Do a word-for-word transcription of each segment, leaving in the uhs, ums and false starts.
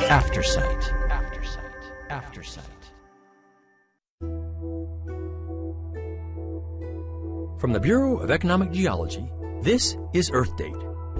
Aftersight. Aftersight. Aftersight. From the Bureau of Economic Geology, this is Earth Date.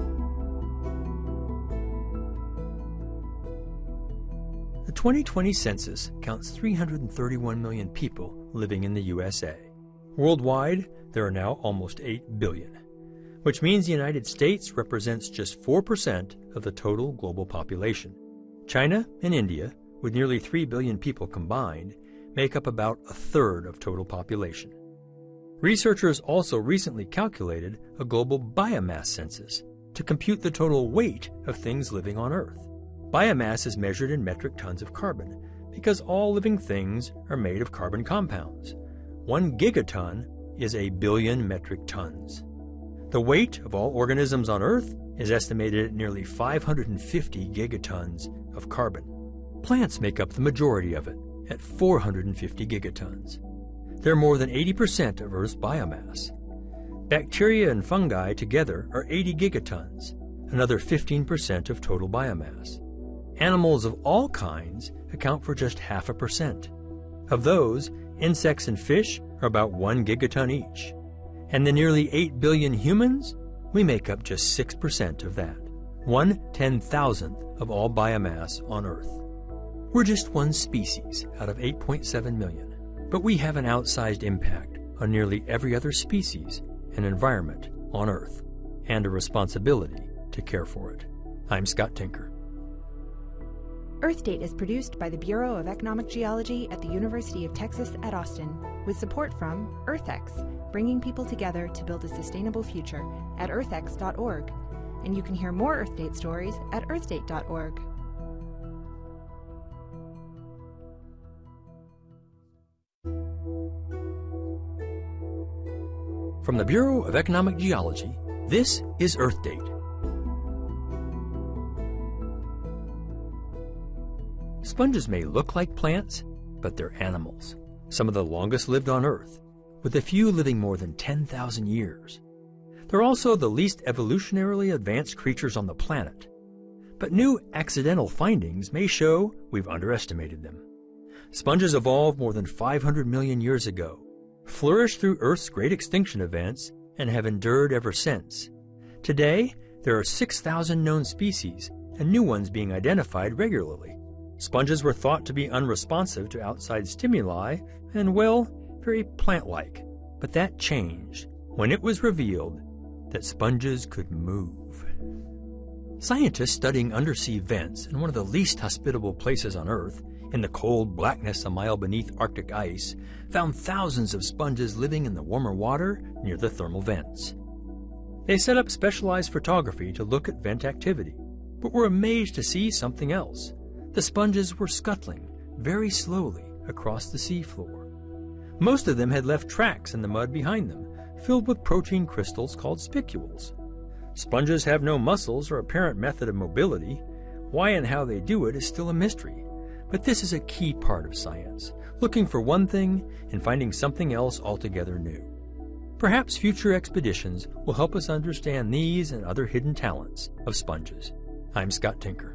The twenty twenty census counts three hundred thirty-one million people living in the U S A. Worldwide, there are now almost eight billion, which means the United States represents just four percent of the total global population. China and India, with nearly three billion people combined, make up about a third of total population. Researchers also recently calculated a global biomass census to compute the total weight of things living on Earth. Biomass is measured in metric tons of carbon because all living things are made of carbon compounds. One gigaton is a billion metric tons. The weight of all organisms on Earth is estimated at nearly five hundred fifty gigatons of carbon. Plants make up the majority of it, at four hundred fifty gigatons. They're more than eighty percent of Earth's biomass. Bacteria and fungi together are eighty gigatons, another fifteen percent of total biomass. Animals of all kinds account for just half a percent. Of those, insects and fish are about one gigaton each. And the nearly eight billion humans, we make up just six percent of that. One ten-thousandth of all biomass on Earth. We're just one species out of eight point seven million, but we have an outsized impact on nearly every other species and environment on Earth, and a responsibility to care for it. I'm Scott Tinker. Earth Date is produced by the Bureau of Economic Geology at the University of Texas at Austin, with support from EarthX, bringing people together to build a sustainable future at earth x dot org. And you can hear more Earth Date stories at earth date dot org. From the Bureau of Economic Geology, this is Earth Date. Sponges may look like plants, but they're animals. Some of the longest lived on Earth, with a few living more than ten thousand years. They're also the least evolutionarily advanced creatures on the planet. But new accidental findings may show we've underestimated them. Sponges evolved more than five hundred million years ago, flourished through Earth's great extinction events, and have endured ever since. Today, there are six thousand known species, and new ones being identified regularly. Sponges were thought to be unresponsive to outside stimuli and, well, very plant-like. But that changed when it was revealed that sponges could move. Scientists studying undersea vents in one of the least hospitable places on Earth, in the cold blackness a mile beneath Arctic ice, found thousands of sponges living in the warmer water near the thermal vents. They set up specialized photography to look at vent activity, but were amazed to see something else. The sponges were scuttling very slowly across the seafloor. Most of them had left tracks in the mud behind them, filled with protein crystals called spicules. Sponges have no muscles or apparent method of mobility. Why and how they do it is still a mystery. But this is a key part of science, looking for one thing and finding something else altogether new. Perhaps future expeditions will help us understand these and other hidden talents of sponges. I'm Scott Tinker.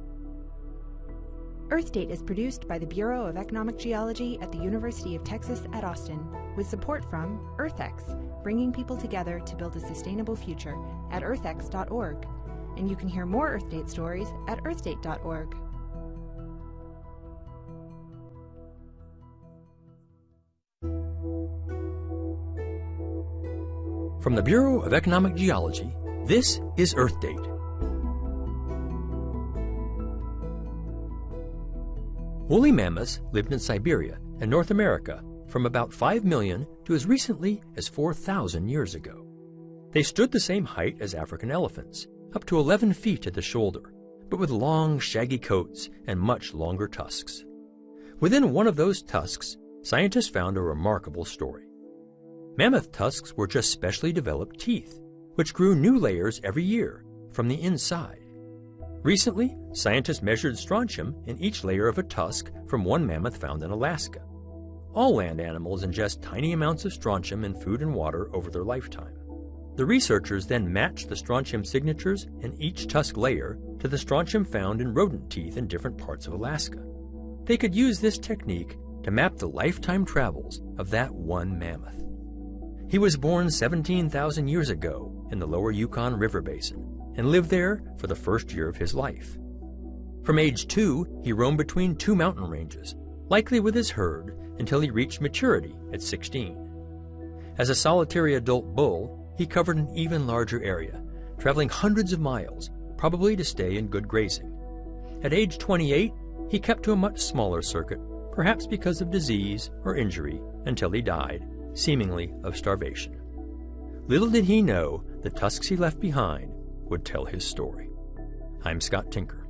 Earth Date is produced by the Bureau of Economic Geology at the University of Texas at Austin, with support from EarthX, bringing people together to build a sustainable future at earth x dot org. And you can hear more Earth Date stories at earth date dot org. From the Bureau of Economic Geology, this is Earth Date. Woolly mammoths lived in Siberia and North America from about five million to as recently as four thousand years ago. They stood the same height as African elephants, up to eleven feet at the shoulder, but with long, shaggy coats and much longer tusks. Within one of those tusks, scientists found a remarkable story. Mammoth tusks were just specially developed teeth, which grew new layers every year from the inside. Recently, scientists measured strontium in each layer of a tusk from one mammoth found in Alaska. All land animals ingest tiny amounts of strontium in food and water over their lifetime. The researchers then matched the strontium signatures in each tusk layer to the strontium found in rodent teeth in different parts of Alaska. They could use this technique to map the lifetime travels of that one mammoth. He was born seventeen thousand years ago in the lower Yukon River Basin and lived there for the first year of his life. From age two, he roamed between two mountain ranges, likely with his herd, until he reached maturity at sixteen. As a solitary adult bull, he covered an even larger area, traveling hundreds of miles, probably to stay in good grazing. At age twenty-eight, he kept to a much smaller circuit, perhaps because of disease or injury, until he died, seemingly of starvation. Little did he know the tusks he left behind would tell his story. I'm Scott Tinker.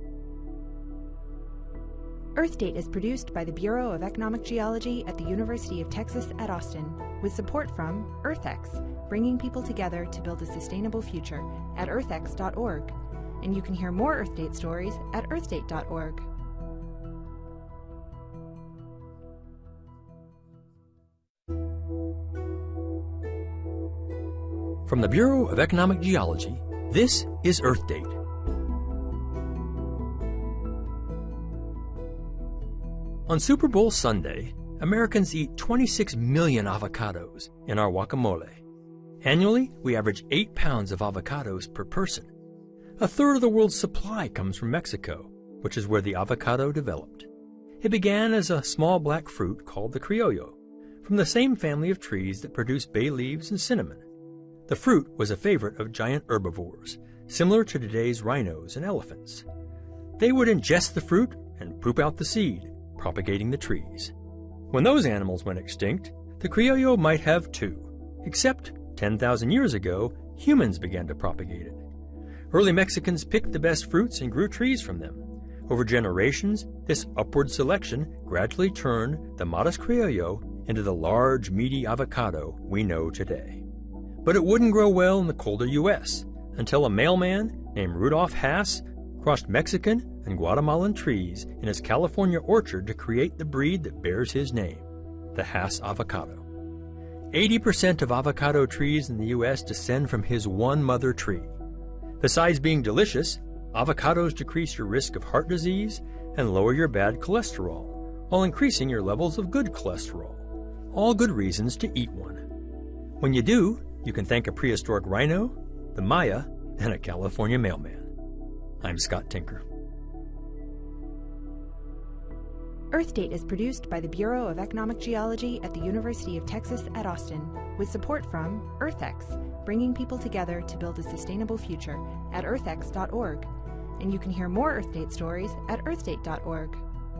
Earth Date is produced by the Bureau of Economic Geology at the University of Texas at Austin, with support from EarthX, bringing people together to build a sustainable future at earth x dot org. And you can hear more Earth Date stories at earth date dot org. From the Bureau of Economic Geology, this is Earth Date. On Super Bowl Sunday, Americans eat twenty-six million avocados in our guacamole. Annually, we average eight pounds of avocados per person. A third of the world's supply comes from Mexico, which is where the avocado developed. It began as a small black fruit called the criollo, from the same family of trees that produce bay leaves and cinnamon. The fruit was a favorite of giant herbivores, similar to today's rhinos and elephants. They would ingest the fruit and poop out the seed, propagating the trees. When those animals went extinct, the criollo might have too, except ten thousand years ago, humans began to propagate it. Early Mexicans picked the best fruits and grew trees from them. Over generations, this upward selection gradually turned the modest criollo into the large, meaty avocado we know today. But it wouldn't grow well in the colder U S until a mailman named Rudolph Hass crossed Mexican and Guatemalan trees in his California orchard to create the breed that bears his name, the Hass avocado. eighty percent of avocado trees in the U S descend from his one mother tree. Besides being delicious, avocados decrease your risk of heart disease and lower your bad cholesterol, while increasing your levels of good cholesterol. All good reasons to eat one. When you do, you can thank a prehistoric rhino, the Maya, and a California mailman. I'm Scott Tinker. Earth Date is produced by the Bureau of Economic Geology at the University of Texas at Austin, with support from EarthX, bringing people together to build a sustainable future at earth x dot org. And you can hear more Earth Date stories at earth date dot org.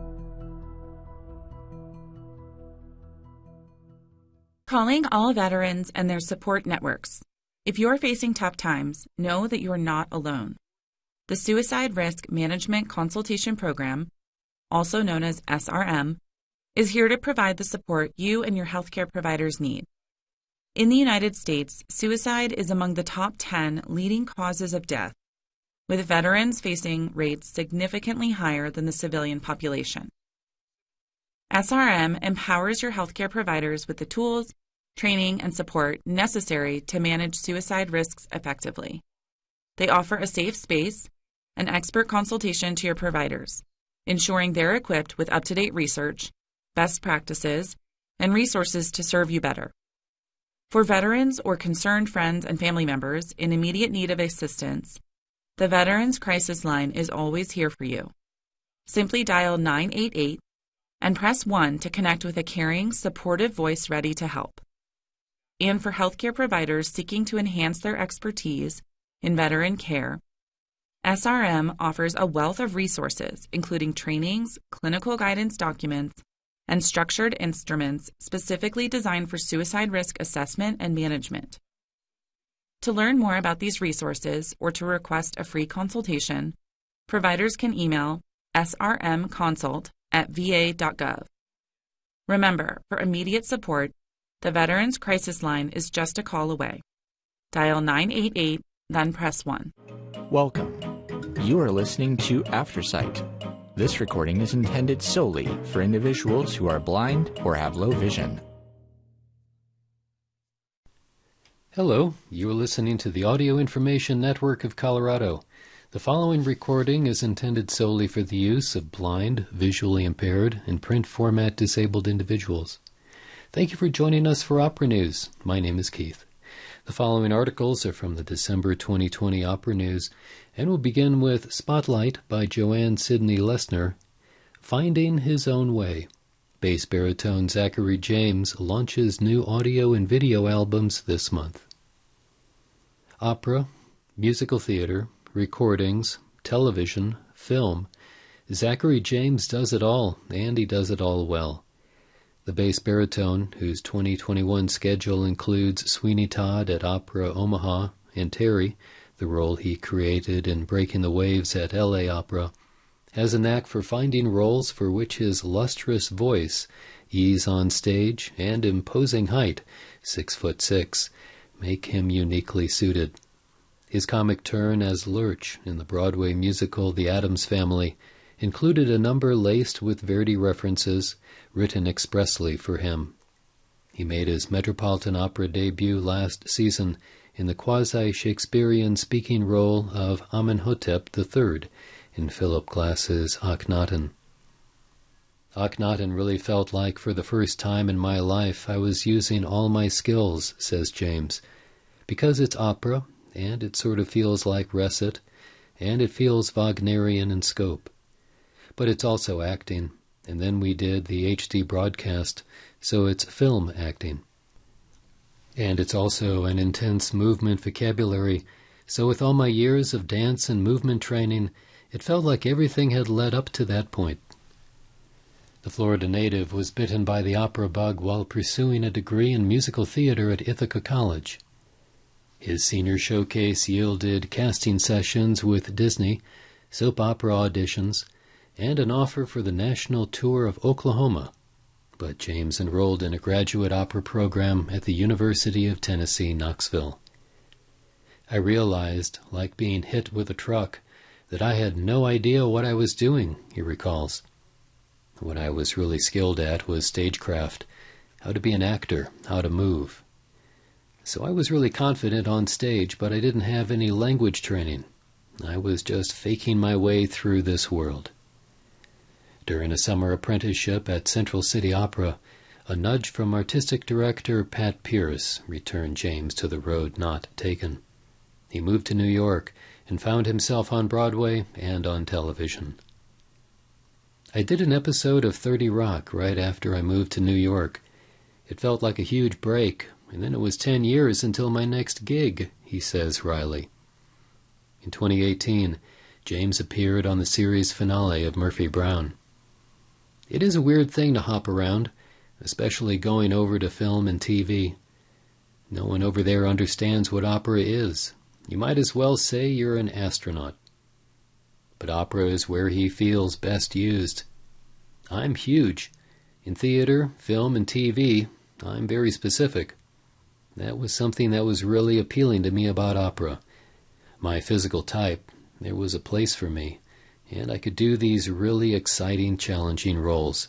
Calling all veterans and their support networks. If you're facing tough times, know that you're not alone. The Suicide Risk Management Consultation Program, also known as S R M, is here to provide the support you and your healthcare providers need. In the United States, suicide is among the top ten leading causes of death, with veterans facing rates significantly higher than the civilian population. S R M empowers your healthcare providers with the tools, training, and support necessary to manage suicide risks effectively. They offer a safe space and expert consultation to your providers, ensuring they're equipped with up-to-date research, best practices, and resources to serve you better. For veterans or concerned friends and family members in immediate need of assistance, the Veterans Crisis Line is always here for you. Simply dial nine eight eight and press one to connect with a caring, supportive voice ready to help. And for healthcare providers seeking to enhance their expertise in veteran care, S R M offers a wealth of resources, including trainings, clinical guidance documents, and structured instruments specifically designed for suicide risk assessment and management. To learn more about these resources or to request a free consultation, providers can email s r m consult at v a dot gov. Remember, for immediate support, the Veterans Crisis Line is just a call away. Dial nine eight eight, then press one. Welcome. You are listening to Aftersight. This recording is intended solely for individuals who are blind or have low vision. Hello, you are listening to the Audio Information Network of Colorado. The following recording is intended solely for the use of blind, visually impaired, and print format disabled individuals. Thank you for joining us for Opera News. My name is Keith. The following articles are from the December twenty twenty Opera News, and we'll begin with Spotlight by Joanne Sidney Lesner, Finding His Own Way. Bass baritone Zachary James launches new audio and video albums this month. Opera, musical theater, recordings, television, film. Zachary James does it all, and he does it all well. The bass baritone, whose twenty twenty-one schedule includes Sweeney Todd at Opera Omaha and Terry, the role he created in Breaking the Waves at L A Opera, has a knack for finding roles for which his lustrous voice, ease on stage, and imposing height, six foot six, make him uniquely suited. His comic turn as Lurch in the Broadway musical The Addams Family included a number laced with Verdi references, written expressly for him. He made his Metropolitan Opera debut last season in the quasi-Shakespearean speaking role of Amenhotep the Third in Philip Glass's Akhenaten. Akhenaten really felt like for the first time in my life I was using all my skills, says James, because it's opera, and it sort of feels like recit, and it feels Wagnerian in scope. But it's also acting, and then we did the H D broadcast, so it's film acting. And it's also an intense movement vocabulary, so with all my years of dance and movement training, it felt like everything had led up to that point. The Florida native was bitten by the opera bug while pursuing a degree in musical theater at Ithaca College. His senior showcase yielded casting sessions with Disney, soap opera auditions, and an offer for the national tour of Oklahoma. But James enrolled in a graduate opera program at the University of Tennessee, Knoxville. I realized, like being hit with a truck, that I had no idea what I was doing, he recalls. What I was really skilled at was stagecraft, how to be an actor, how to move. So I was really confident on stage, but I didn't have any language training. I was just faking my way through this world. During a summer apprenticeship at Central City Opera, a nudge from artistic director Pat Pierce returned James to the road not taken. He moved to New York and found himself on Broadway and on television. I did an episode of thirty Rock right after I moved to New York. It felt like a huge break, and then it was ten years until my next gig, he says wryly. In twenty eighteen, James appeared on the series finale of Murphy Brown. It is a weird thing to hop around, especially going over to film and T V. No one over there understands what opera is. You might as well say you're an astronaut. But opera is where he feels best used. I'm huge. In theater, film, and T V, I'm very specific. That was something that was really appealing to me about opera. My physical type, there was a place for me, and I could do these really exciting, challenging roles.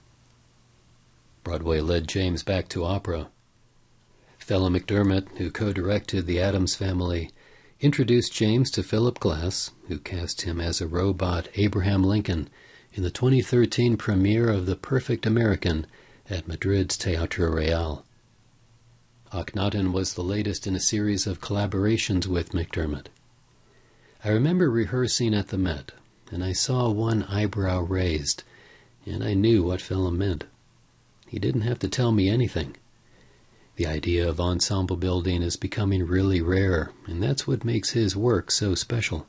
Broadway led James back to opera. Fela McDermott, who co-directed The Addams Family, introduced James to Philip Glass, who cast him as a robot Abraham Lincoln in the twenty thirteen premiere of The Perfect American at Madrid's Teatro Real. Akhenaten was the latest in a series of collaborations with McDermott. I remember rehearsing at the Met, and I saw one eyebrow raised, and I knew what Philip meant. He didn't have to tell me anything. The idea of ensemble building is becoming really rare, and that's what makes his work so special.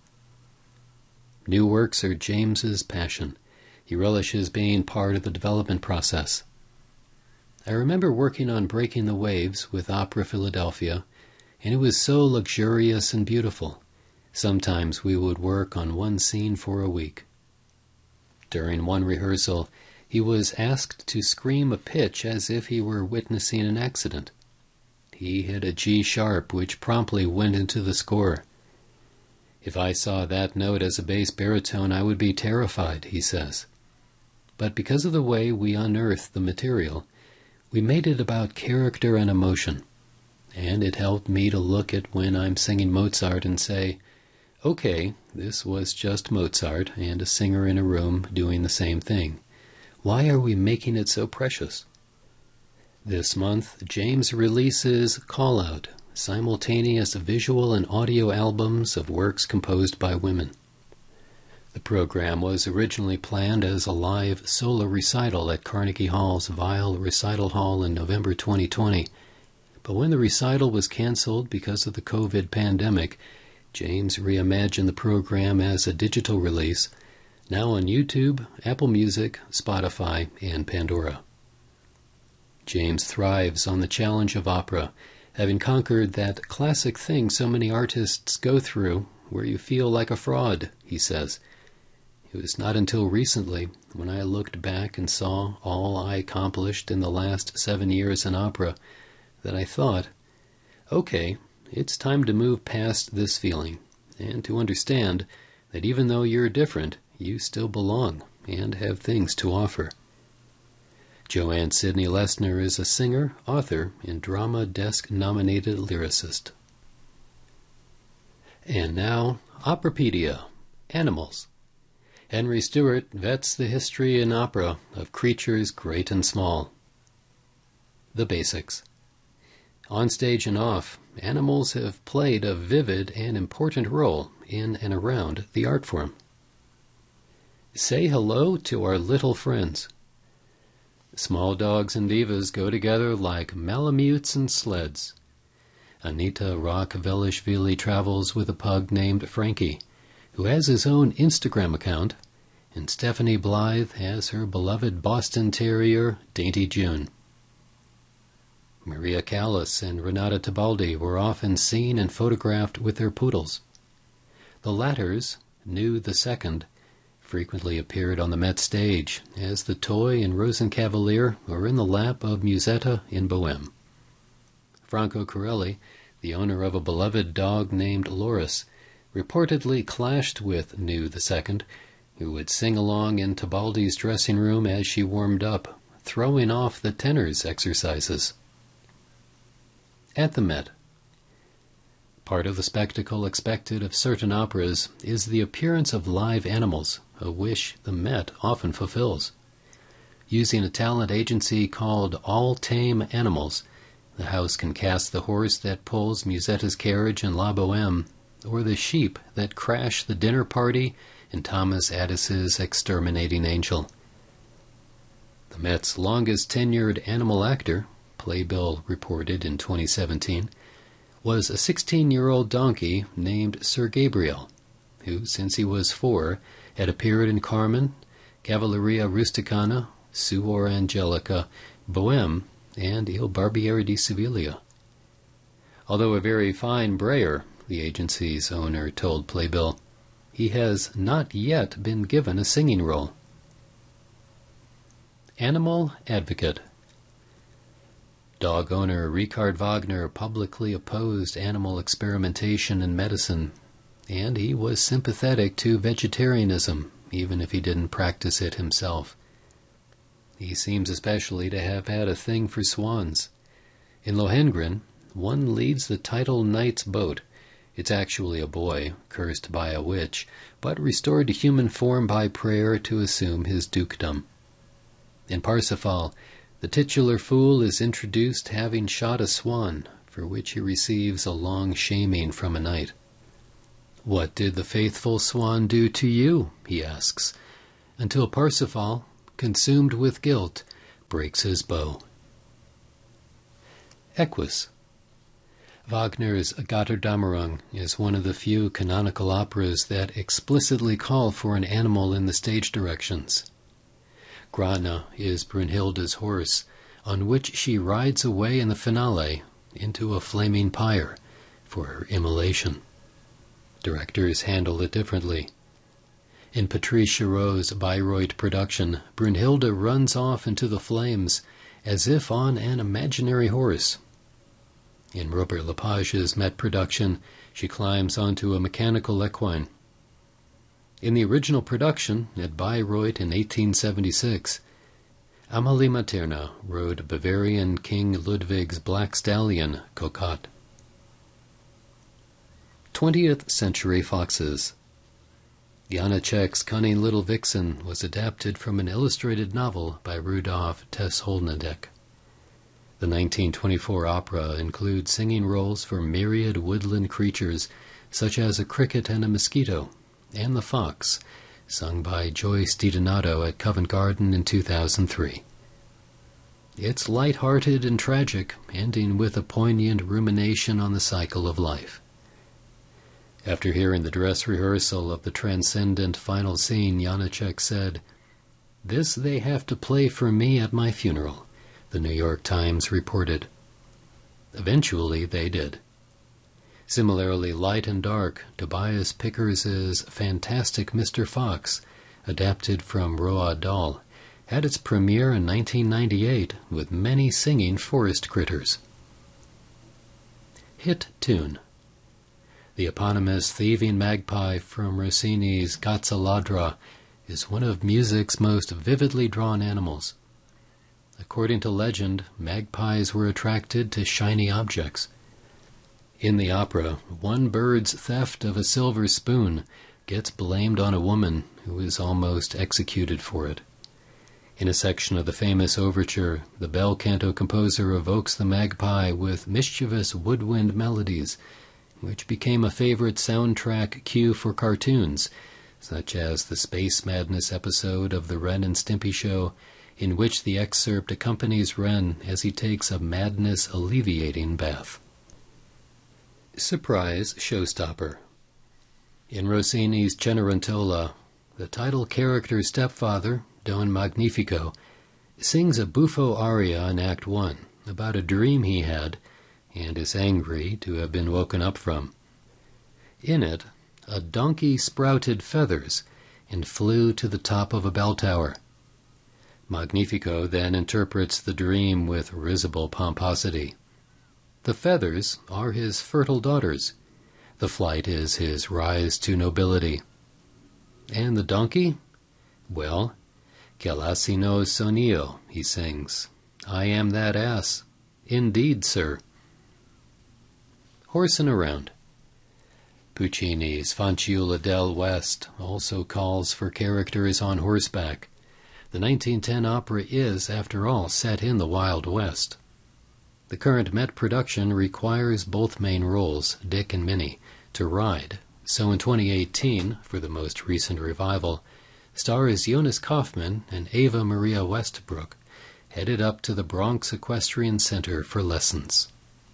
New works are James's passion. He relishes being part of the development process. I remember working on Breaking the Waves with Opera Philadelphia, and it was so luxurious and beautiful. Sometimes we would work on one scene for a week. During one rehearsal, he was asked to scream a pitch as if he were witnessing an accident. He hit a G sharp, which promptly went into the score. If I saw that note as a bass baritone, I would be terrified, he says. But because of the way we unearthed the material, we made it about character and emotion, and it helped me to look at when I'm singing Mozart and say, Okay, this was just Mozart and a singer in a room doing the same thing. Why are we making it so precious? This month, James releases Call Out, simultaneous visual and audio albums of works composed by women. The program was originally planned as a live solo recital at Carnegie Hall's Weill Recital Hall in November twenty twenty. But when the recital was canceled because of the COVID pandemic, James reimagined the program as a digital release, now on YouTube, Apple Music, Spotify, and Pandora. James thrives on the challenge of opera, having conquered that classic thing so many artists go through, where you feel like a fraud, he says. It was not until recently, when I looked back and saw all I accomplished in the last seven years in opera, that I thought, okay, it's time to move past this feeling, and to understand that even though you're different, you still belong and have things to offer. Joanne Sidney Lesner is a singer, author, and Drama Desk-nominated lyricist. And now, Operapedia, Animals. Henry Stewart vets the history in opera of creatures great and small. The basics. On stage and off, animals have played a vivid and important role in and around the art form. Say hello to our little friends. Small dogs and divas go together like malamutes and sleds. Anita Rock-Velishvili travels with a pug named Frankie, who has his own Instagram account, and Stephanie Blythe has her beloved Boston Terrier, Dainty June. Maria Callas and Renata Tebaldi were often seen and photographed with their poodles. The latters, New the Second, frequently appeared on the Met stage, as the toy and Rosenkavalier are in the lap of Musetta in Bohème. Franco Corelli, the owner of a beloved dog named Loris, reportedly clashed with New the Second, who would sing along in Tebaldi's dressing room as she warmed up, throwing off the tenor's exercises. At the Met. Part of the spectacle expected of certain operas is the appearance of live animals, a wish the Met often fulfills. Using a talent agency called All Tame Animals, the house can cast the horse that pulls Musetta's carriage in La Bohème, or the sheep that crash the dinner party in Thomas Addis's Exterminating Angel. The Met's longest-tenured animal actor, Playbill reported in twenty seventeen, was a sixteen-year-old donkey named Sir Gabriel, who, since he was four, had appeared in Carmen, Cavalleria Rusticana, Suor Angelica, Bohème, and Il Barbiere di Sevilla. Although a very fine brayer, the agency's owner told Playbill, he has not yet been given a singing role. Animal advocate. Dog owner Richard Wagner publicly opposed animal experimentation in medicine, and he was sympathetic to vegetarianism, even if he didn't practice it himself. He seems especially to have had a thing for swans. In Lohengrin, one leads the title knight's boat. It's actually a boy, cursed by a witch, but restored to human form by prayer to assume his dukedom. In Parsifal, the titular fool is introduced having shot a swan, for which he receives a long shaming from a knight. "What did the faithful swan do to you?" he asks, until Parsifal, consumed with guilt, breaks his bow. Equus. Wagner's Götterdämmerung is one of the few canonical operas that explicitly call for an animal in the stage directions. Grana is Brunhilde's horse, on which she rides away in the finale into a flaming pyre for her immolation. Directors handle it differently. In Patrice Chéreau's Bayreuth production, Brunhilde runs off into the flames as if on an imaginary horse. In Robert Lepage's Met production, she climbs onto a mechanical equine. In the original production at Bayreuth in eighteen seventy-six, Amalie Materna rode Bavarian King Ludwig's black stallion, Cocotte. twentieth Century Foxes. Janacek's Cunning Little Vixen was adapted from an illustrated novel by Rudolf Tesholnadek. The nineteen twenty-four opera includes singing roles for myriad woodland creatures such as a cricket and a mosquito, and the fox, sung by Joyce DiDonato at Covent Garden in two thousand three. It's light-hearted and tragic, ending with a poignant rumination on the cycle of life. After hearing the dress rehearsal of the transcendent final scene, Janacek said, "This they have to play for me at my funeral," the New York Times reported. Eventually they did. Similarly light and dark, Tobias Pickers's Fantastic Mister Fox, adapted from Roald Dahl, had its premiere in nineteen ninety-eight with many singing forest critters. Hit tune. The eponymous thieving magpie from Rossini's Cazzaladra is one of music's most vividly drawn animals. According to legend, magpies were attracted to shiny objects. In the opera, one bird's theft of a silver spoon gets blamed on a woman who is almost executed for it. In a section of the famous overture, the bel canto composer evokes the magpie with mischievous woodwind melodies, which became a favorite soundtrack cue for cartoons, such as the Space Madness episode of the Ren and Stimpy Show, in which the excerpt accompanies Ren as he takes a madness-alleviating bath. Surprise showstopper. In Rossini's Cenerentola, the title character's stepfather, Don Magnifico, sings a buffo aria in Act One about a dream he had and is angry to have been woken up from. In it, a donkey sprouted feathers and flew to the top of a bell tower. Magnifico then interprets the dream with risible pomposity. The feathers are his fertile daughters. The flight is his rise to nobility. And the donkey? Well, quel asino son io, he sings. I am that ass. Indeed, sir. Horsing around. Puccini's Fanciulla del West also calls for characters on horseback. The nineteen ten opera is, after all, set in the Wild West. The current Met production requires both main roles, Dick and Minnie, to ride, so in twenty eighteen, for the most recent revival, stars Jonas Kaufman and Ava Maria Westbrook headed up to the Bronx Equestrian Center for lessons.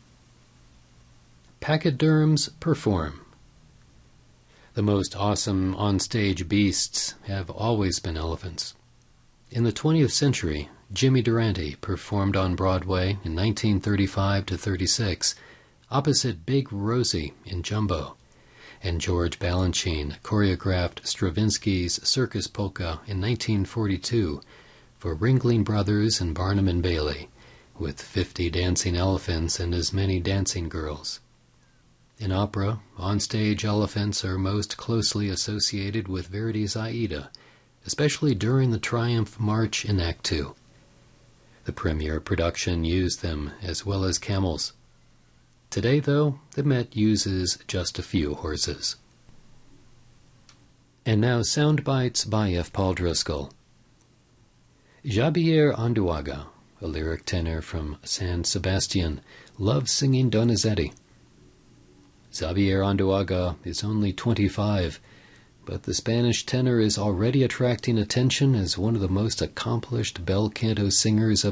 Pachyderms perform. The most awesome onstage beasts have always been elephants. In the twentieth century, Jimmy Durante performed on Broadway in nineteen thirty-five to thirty-six opposite Big Rosie in Jumbo, and George Balanchine choreographed Stravinsky's Circus Polka in nineteen forty-two for Ringling Brothers and Barnum and Bailey, with fifty dancing elephants and as many dancing girls. In opera, onstage elephants are most closely associated with Verdi's Aida, especially during the Triumph March in Act Two. The premiere production used them as well as camels. Today, though, the Met uses just a few horses. And now sound bites by F. Paul Driscoll. Javier Anduaga, a lyric tenor from San Sebastian, loves singing Donizetti. Xavier Anduaga is only twenty-five, but the Spanish tenor is already attracting attention as one of the most accomplished bel canto singers of